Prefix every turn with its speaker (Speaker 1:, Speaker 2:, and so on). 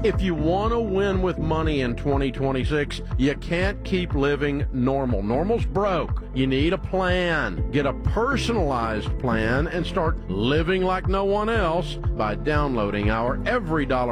Speaker 1: If you want to win with money in 2026, you can't keep living normal. Normal's broke. You need a plan. Get a personalized plan and start living like no one else by downloading our Every Dollar